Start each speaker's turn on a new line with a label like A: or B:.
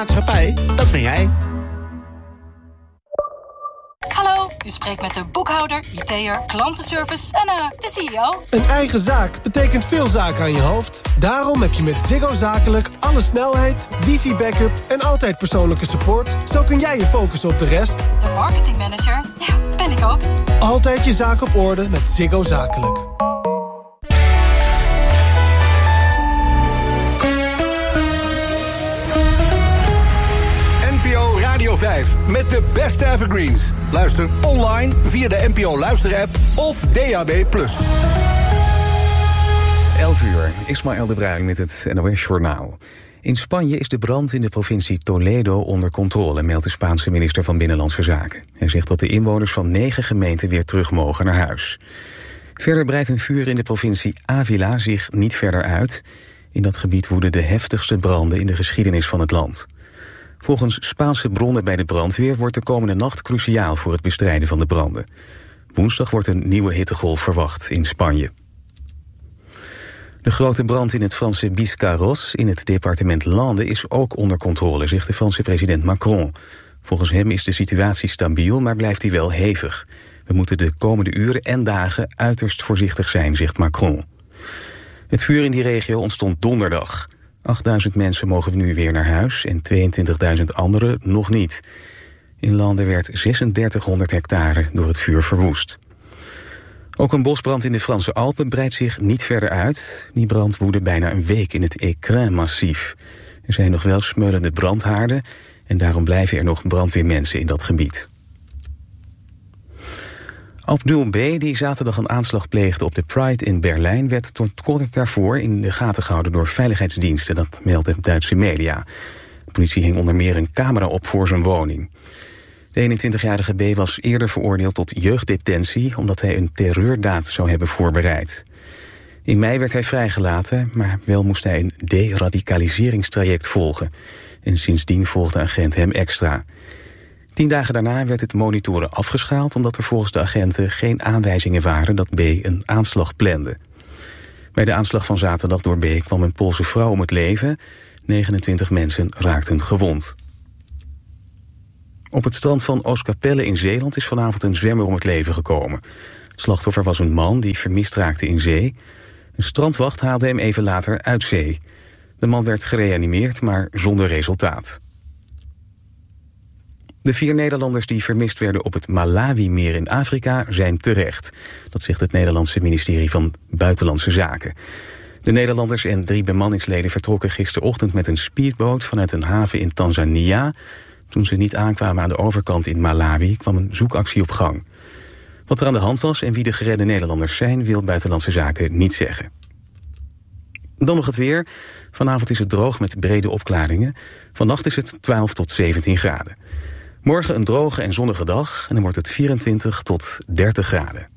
A: maatschappij, dat ben jij.
B: Hallo, u spreekt met de boekhouder, IT'er, klantenservice en de CEO.
C: Een eigen zaak betekent veel zaken aan je hoofd. Daarom heb je met Ziggo Zakelijk alle snelheid, wifi-backup en altijd persoonlijke support. Zo kun jij je focussen op de rest.
B: De marketingmanager, ja, ben ik ook.
C: Altijd je zaak op orde met Ziggo Zakelijk.
D: NPO Radio 5 met de beste evergreens. Luister online via de NPO Luister-app of DAB+.
E: 11 uur, Ismaël de Bruin met het NOS-journaal. In Spanje is de brand in de provincie Toledo onder controle, meldt de Spaanse minister van Binnenlandse Zaken. Hij zegt dat de inwoners van 9 gemeenten weer terug mogen naar huis. Verder breidt een vuur in de provincie Ávila zich niet verder uit. In dat gebied woeden de heftigste branden in de geschiedenis van het land. Volgens Spaanse bronnen bij de brandweer wordt de komende nacht cruciaal voor het bestrijden van de branden. Woensdag wordt een nieuwe hittegolf verwacht in Spanje. De grote brand in het Franse Biscarrosse in het departement Landes is ook onder controle, zegt de Franse president Macron. Volgens hem is de situatie stabiel, maar blijft die wel hevig. We moeten de komende uren en dagen uiterst voorzichtig zijn, zegt Macron. Het vuur in die regio ontstond donderdag. 8000 mensen mogen nu weer naar huis en 22.000 anderen nog niet. In Landes werd 3600 hectare door het vuur verwoest. Ook een bosbrand in de Franse Alpen breidt zich niet verder uit. Die brand woedde bijna een week in het Écrin-massief. Er zijn nog wel smeulende brandhaarden en daarom blijven er nog brandweermensen in dat gebied. Abdul B., die zaterdag een aanslag pleegde op de Pride in Berlijn, werd tot kort daarvoor in de gaten gehouden door veiligheidsdiensten, dat melden Duitse media. De politie hing onder meer een camera op voor zijn woning. De 21-jarige B. was eerder veroordeeld tot jeugddetentie omdat hij een terreurdaad zou hebben voorbereid. In mei werd hij vrijgelaten, maar wel moest hij een deradicaliseringstraject volgen. En sindsdien volgde de agent hem extra. 10 dagen daarna werd het monitoren afgeschaald omdat er volgens de agenten geen aanwijzingen waren dat B. een aanslag plande. Bij de aanslag van zaterdag door B. kwam een Poolse vrouw om het leven. 29 mensen raakten gewond. Op het strand van Oostkapelle in Zeeland is vanavond een zwemmer om het leven gekomen. Het slachtoffer was een man die vermist raakte in zee. Een strandwacht haalde hem even later uit zee. De man werd gereanimeerd, maar zonder resultaat. De 4 Nederlanders die vermist werden op het Malawi-meer in Afrika zijn terecht. Dat zegt het Nederlandse ministerie van Buitenlandse Zaken. De Nederlanders en 3 bemanningsleden vertrokken gisterochtend met een speedboot vanuit een haven in Tanzania. Toen ze niet aankwamen aan de overkant in Malawi kwam een zoekactie op gang. Wat er aan de hand was en wie de geredde Nederlanders zijn, wil Buitenlandse Zaken niet zeggen. Dan nog het weer. Vanavond is het droog met brede opklaringen. Vannacht is het 12 tot 17 graden. Morgen een droge en zonnige dag en dan wordt het 24 tot 30 graden.